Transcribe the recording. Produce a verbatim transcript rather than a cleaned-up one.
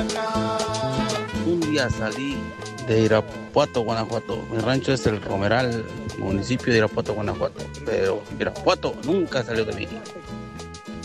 Un día salí de Irapuato, Guanajuato. Mi rancho es el Romeral, municipio de Irapuato, Guanajuato. Pero Irapuato nunca salió de mí.